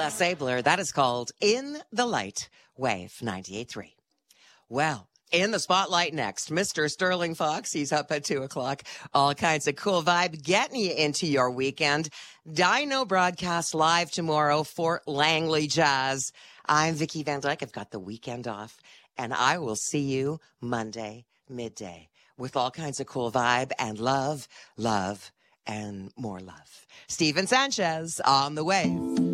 Les Abler. That is called In the Light, Wave 98.3. Well, in the spotlight next, Mr. Sterling Fox. He's up at 2 o'clock. All kinds of cool vibe getting you into your weekend. Dino broadcast live tomorrow for Langley Jazz. I'm Vicky Van Dyke. I've got the weekend off, and I will see you Monday midday with all kinds of cool vibe and love, and more love. Steven Sanchez on the Wave.